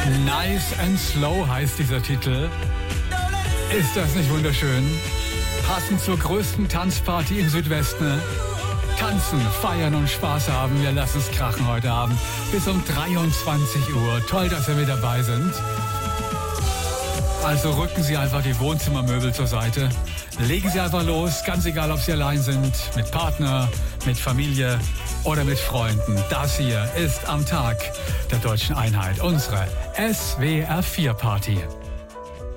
Nice and Slow heißt dieser Titel. Ist das nicht wunderschön? Passend zur größten Tanzparty im Südwesten. Tanzen, feiern und Spaß haben. Wir lassen es krachen heute Abend bis um 23 Uhr. Toll, dass Sie mit dabei sind. Also rücken Sie einfach die Wohnzimmermöbel zur Seite. Legen Sie einfach los, ganz egal, ob Sie allein sind, mit Partner, mit Familie oder mit Freunden. Das hier ist am Tag der Deutschen Einheit unsere SWR 4 Party.